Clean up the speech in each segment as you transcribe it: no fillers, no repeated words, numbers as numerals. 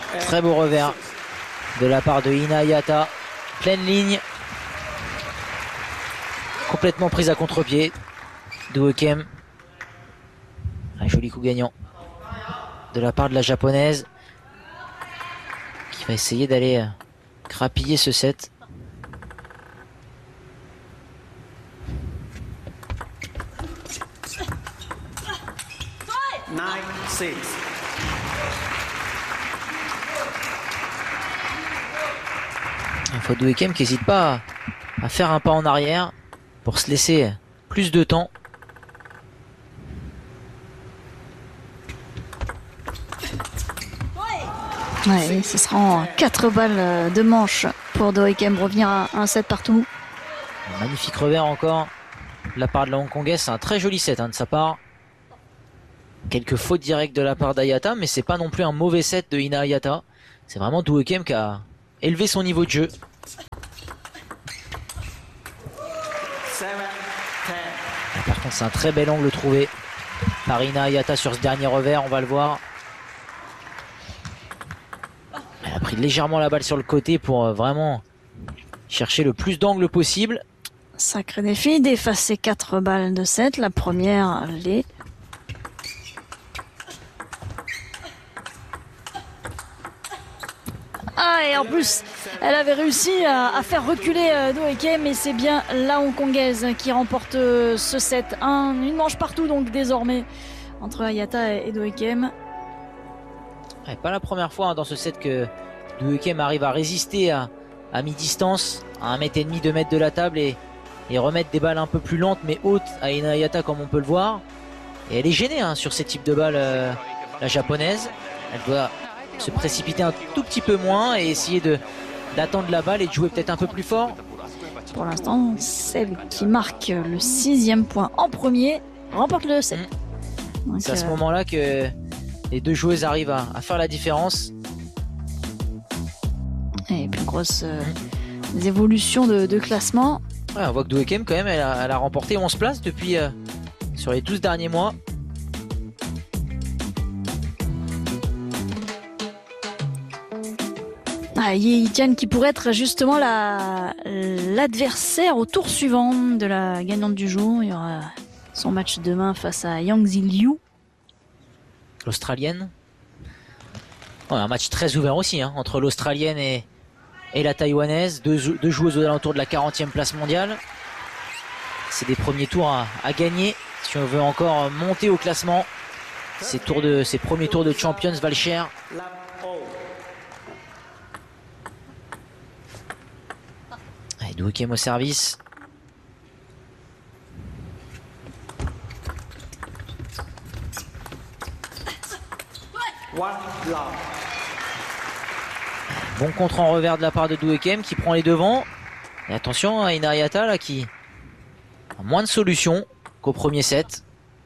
Très beau revers de la part de Ina Hayata. Pleine ligne. Complètement prise à contre-pied. Do Kem. Un joli coup gagnant de la part de la japonaise, qui va essayer d'aller grappiller ce set. Il faut Do Kem qui n'hésite pas à faire un pas en arrière pour se laisser plus de temps. Ouais, ce sera en 4 balles de manche pour Do Kem, revenir à un set partout. Un magnifique revers encore de la part de la hongkongaise. C'est un très joli set de sa part. Quelques fautes directes de la part d'Hayata, mais c'est pas non plus un mauvais set de Ina Hayata. C'est vraiment Do Kem qui a élevé son niveau de jeu. Par contre, c'est un très bel angle trouvé par Ina Hayata sur ce dernier revers, on va le voir. Elle a pris légèrement la balle sur le côté pour vraiment chercher le plus d'angles possible. Sacré défi d'effacer 4 balles de 7. La première l'est. Ah, et en plus, elle avait réussi à faire reculer Do Kem, mais c'est bien la hongkongaise qui remporte ce set. Une manche partout donc désormais entre Hayata et Do Kem. Pas la première fois dans ce set que Do Kem arrive à résister à mi-distance, à 1,5 m, 2 mètres de la table et remettre des balles un peu plus lentes mais hautes à Ina Hayata comme on peut le voir. Et elle est gênée sur ces types de balles, la japonaise. Elle doit se précipiter un tout petit peu moins et essayer d'attendre la balle et de jouer peut-être un peu plus fort. Pour l'instant, celle qui marque le 6e point en premier remporte le set. C'est à ce moment-là que les deux joueuses arrivent à faire la différence. Et plus grosse évolutions de classement. Ouais, on voit que Do Kem quand même elle a remporté 11 places depuis sur les 12 derniers mois. Yi Tian qui pourrait être justement l'adversaire au tour suivant de la gagnante du jour. Il y aura son match demain face à Yang Zi Liu, l'Australienne. Ouais, un match très ouvert aussi entre l'Australienne et la Taïwanaise. Deux joueuses aux alentours de la 40e place mondiale. C'est des premiers tours à gagner si on veut encore monter au classement. Ces premiers tours de Champions valent cher. Do Kem au service. Bon contre en revers de la part de Do Kem qui prend les devants. Et attention à Ina Hayata là qui a moins de solutions qu'au premier set.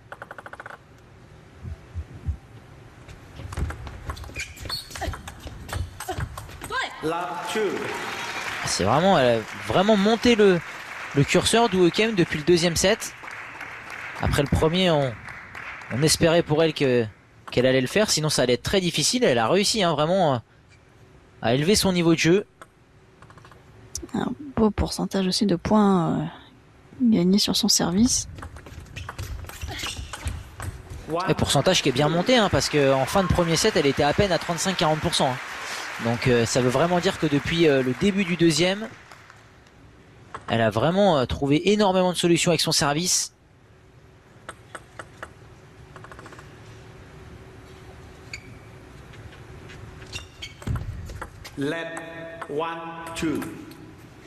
C'est vraiment, elle a vraiment monté le curseur Do Kem depuis le deuxième set. Après le premier, on espérait pour elle qu'elle allait le faire, sinon ça allait être très difficile. Elle a réussi vraiment à élever son niveau de jeu. Un beau pourcentage aussi de points gagnés sur son service. Et pourcentage qui est bien monté parce qu'en fin de premier set, elle était à peine à 35-40%. Donc ça veut vraiment dire que depuis le début du deuxième, elle a vraiment trouvé énormément de solutions avec son service. Let 1, 2.